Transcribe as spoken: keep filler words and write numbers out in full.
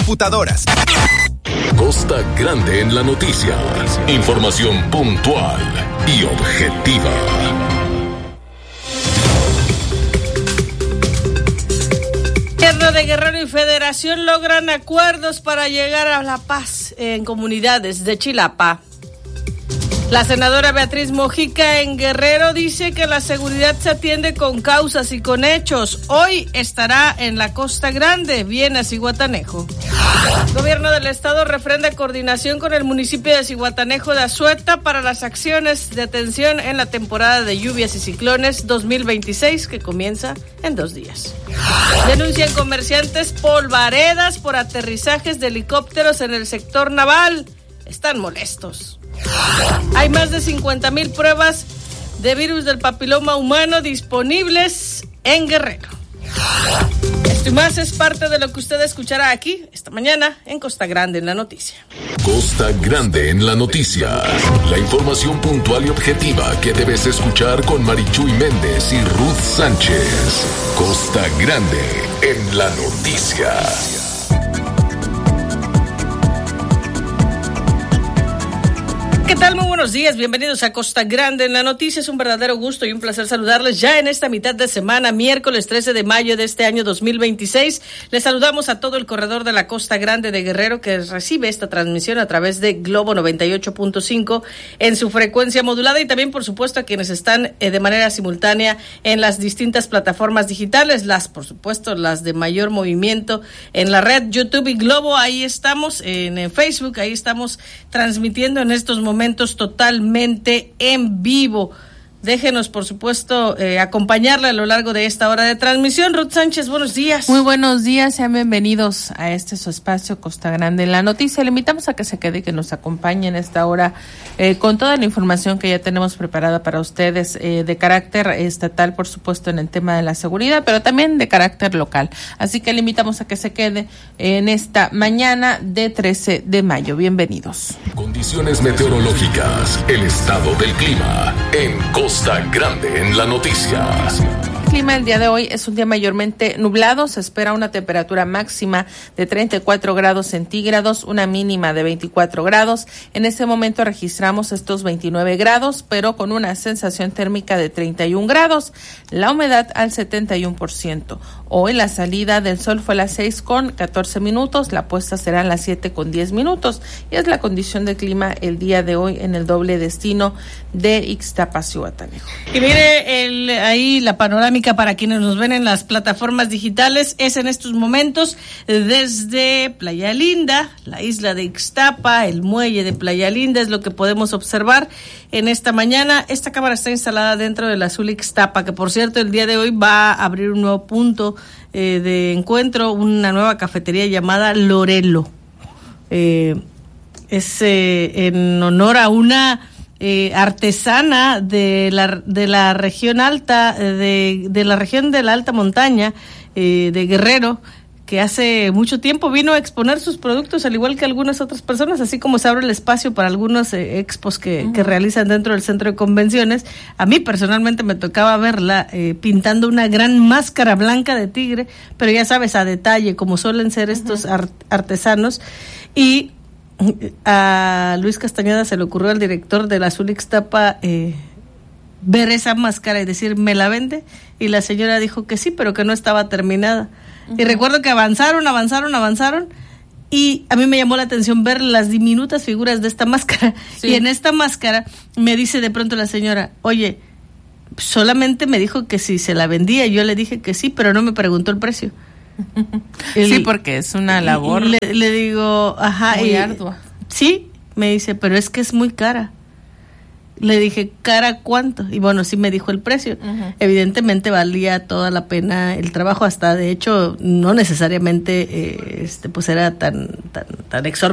computadoras. Costa Grande en la noticia. Información puntual y objetiva. Gobierno de Guerrero y Federación logran acuerdos para llegar a la paz en comunidades de Chilapa. La senadora Beatriz Mojica en Guerrero dice que la seguridad se atiende con causas y con hechos. Hoy estará en la Costa Grande, Viena, Zihuatanejo. El gobierno del estado refrenda coordinación con el municipio de Zihuatanejo de Azueta para las acciones de atención en la temporada de lluvias y ciclones dos mil veintiséis, que comienza en dos días. Denuncian comerciantes polvaredas por aterrizajes de helicópteros en el sector naval. Están molestos. Hay más de cincuenta mil pruebas de virus del papiloma humano disponibles en Guerrero. Esto y más es parte de lo que usted escuchará aquí esta mañana en Costa Grande en la noticia. Costa Grande en la noticia. La información puntual y objetiva que debes escuchar con Marichuy Méndez y Ruth Sánchez. Costa Grande en la noticia. ¿Qué tal? Muy buenos días, bienvenidos a Costa Grande en la noticia. Es un verdadero gusto y un placer saludarles ya en esta mitad de semana, miércoles trece de mayo de este año dos mil veintiséis. Les saludamos a todo el corredor de la Costa Grande de Guerrero que recibe esta transmisión a través de Globo noventa y ocho punto cinco en su frecuencia modulada, y también por supuesto a quienes están eh, de manera simultánea en las distintas plataformas digitales, las por supuesto las de mayor movimiento en la red YouTube y Globo. Ahí estamos en, en Facebook, ahí estamos transmitiendo en estos momentos totalmente en vivo. Déjenos, por supuesto, eh, acompañarle a lo largo de esta hora de transmisión. Ruth Sánchez, buenos días. Muy buenos días, sean bienvenidos a este su espacio Costa Grande en la noticia. Le invitamos a que se quede y que nos acompañe en esta hora eh, con toda la información que ya tenemos preparada para ustedes, eh, de carácter estatal, por supuesto, en el tema de la seguridad, pero también de carácter local. Así que le invitamos a que se quede en esta mañana de trece de mayo. Bienvenidos. Condiciones meteorológicas, el estado del clima en Costa Costa Grande en la noticia. El clima el día de hoy es un día mayormente nublado. Se espera una temperatura máxima de treinta y cuatro grados centígrados, una mínima de veinticuatro grados. En este momento registramos estos veintinueve grados, pero con una sensación térmica de treinta y un grados. La humedad al setenta y uno por ciento. Hoy la salida del sol fue a las seis con catorce minutos, la puesta será a las siete con diez minutos. Y es la condición de clima el día de hoy en el doble destino de Ixtapa, Zihuatanejo. Y mire, el, ahí la panorámica para quienes nos ven en las plataformas digitales es en estos momentos desde Playa Linda, la isla de Ixtapa, el muelle de Playa Linda, es lo que podemos observar en esta mañana. Esta cámara está instalada dentro del Azul Ixtapa, que por cierto el día de hoy va a abrir un nuevo punto eh, de encuentro, una nueva cafetería llamada Lorelo. Eh, es eh, en honor a una Eh, artesana de la de la región alta de de la región de la alta montaña eh, de Guerrero, que hace mucho tiempo vino a exponer sus productos, al igual que algunas otras personas, así como se abre el espacio para algunos eh, expos que, uh-huh. que realizan dentro del centro de convenciones. A mí personalmente me tocaba verla eh, pintando una gran máscara blanca de tigre, pero ya sabes, a detalle, como suelen ser estos uh-huh. art- artesanos. Y a Luis Castañeda se le ocurrió al director del Azul Ixtapa eh, ver esa máscara y decir, ¿me la vende? Y la señora dijo que sí, pero que no estaba terminada. Uh-huh. Y recuerdo que avanzaron, avanzaron, avanzaron, y a mí me llamó la atención ver las diminutas figuras de esta máscara. Sí. Y en esta máscara me dice de pronto la señora, oye, solamente me dijo que si se la vendía. Yo le dije que sí, pero no me preguntó el precio. El, sí, porque es una labor le, le digo, ajá, muy y, ardua. Sí, me dice, pero es que es muy cara. Le dije, ¿cara cuánto? Y bueno, sí me dijo el precio. Uh-huh. Evidentemente valía toda la pena el trabajo, hasta de hecho no necesariamente eh, este pues era tan tan tan exorbitante